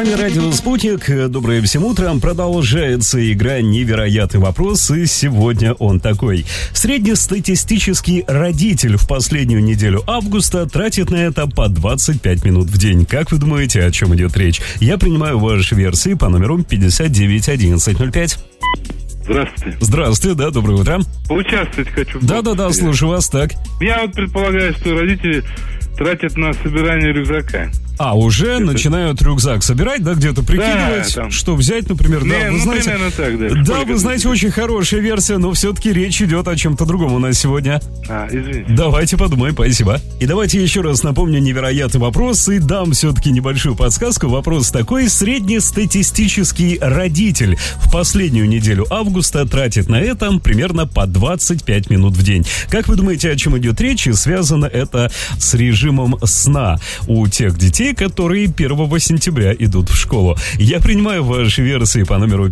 вами Радио Спутник. Доброе всем утром. Продолжается игра «Невероятный вопрос», и сегодня он такой. Среднестатистический родитель в последнюю неделю августа тратит на это по 25 минут в день. Как вы думаете, о чем идет речь? Я принимаю ваши версии по номеру 591105. Здравствуйте. Здравствуйте, да, доброе утро. Поучаствовать хочу. Да, слушаю вас, так. Я предполагаю, что родители тратят на собирание рюкзака. Уже начинают рюкзак собирать, да, где-то прикидывать, да, что взять, например, да, вы знаете... примерно так, да. Да, вы знаете, очень хорошая версия, но все-таки речь идет о чем-то другом у нас сегодня. Извините. Давайте подумаем, спасибо. И давайте еще раз напомню невероятный вопрос и дам все-таки небольшую подсказку. Вопрос такой: среднестатистический родитель в последнюю неделю августа тратит на это примерно по 25 минут в день. Как вы думаете, о чем идет речь? И связано это с режимом сна у тех детей, которые 1 сентября идут в школу. Я принимаю ваши версии по номеру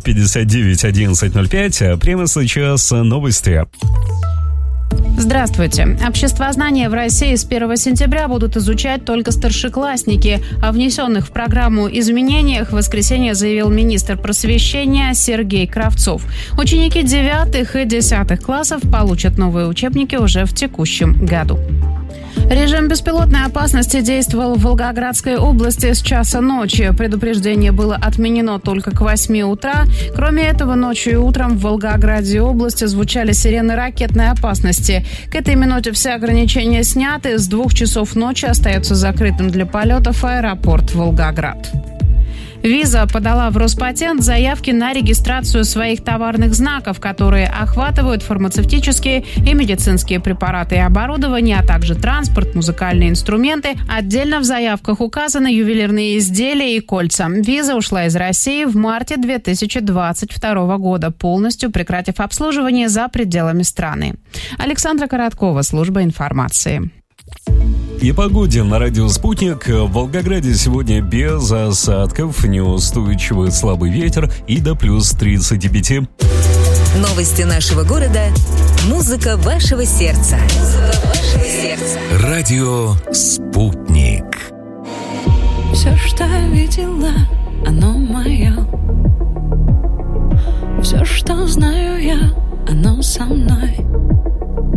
591105, а прямо сейчас новости. Здравствуйте. Обществознание в России с 1 сентября будут изучать только старшеклассники. О внесенных в программу изменениях в воскресенье заявил министр просвещения Сергей Кравцов. Ученики 9 и 10 классов получат новые учебники уже в текущем году. Режим беспилотной опасности действовал в Волгоградской области с часа ночи. Предупреждение было отменено только к 8 утра. Кроме этого, ночью и утром в Волгограде и области звучали сирены ракетной опасности. К этой минуте все ограничения сняты. С 2 часов ночи остается закрытым для полетов аэропорт Волгоград. Виза подала в Роспатент заявки на регистрацию своих товарных знаков, которые охватывают фармацевтические и медицинские препараты и оборудование, а также транспорт, музыкальные инструменты. Отдельно в заявках указаны ювелирные изделия и кольца. Виза ушла из России в марте 2022 года, полностью прекратив обслуживание за пределами страны. Александра Короткова, служба информации. И погоде на радио «Спутник». В Волгограде сегодня без осадков, неустойчивый слабый ветер и до плюс 35. Новости нашего города. Музыка вашего сердца. Радио «Спутник». Все, что видела, оно мое. Все, что знаю я, оно со мной.